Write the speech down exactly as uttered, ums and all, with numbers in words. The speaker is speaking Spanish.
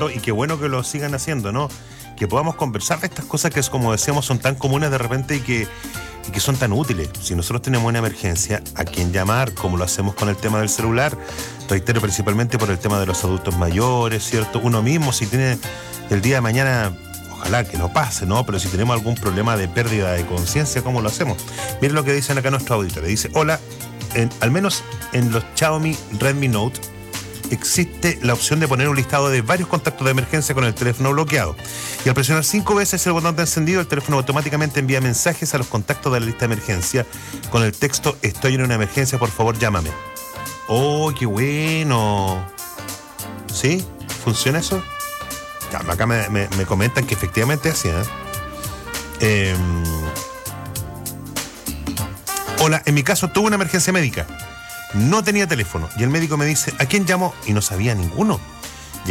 rato, y qué bueno que lo sigan haciendo, ¿no? Que podamos conversar de estas cosas que, es, como decíamos, son tan comunes de repente y que, y que son tan útiles. Si nosotros tenemos una emergencia, ¿a quién llamar? Como lo hacemos con el tema del celular. Reitero, principalmente por el tema de los adultos mayores, ¿cierto? Uno mismo, si tiene el día de mañana, ojalá que no pase, ¿no? Pero si tenemos algún problema de pérdida de conciencia, ¿cómo lo hacemos? Miren lo que dicen acá nuestros auditores. Dice, hola, en, al menos en los Xiaomi Redmi Note existe la opción de poner un listado de varios contactos de emergencia con el teléfono bloqueado. Y al presionar cinco veces el botón de encendido, el teléfono automáticamente envía mensajes a los contactos de la lista de emergencia con el texto: estoy en una emergencia, por favor llámame. ¡Oh, qué bueno! ¿Sí? ¿Funciona eso? Acá me, me, me comentan que efectivamente es así, ¿eh? Eh, hola, en mi caso tuve una emergencia médica. No tenía teléfono y el médico me dice, ¿a quién llamo? Y no sabía ninguno.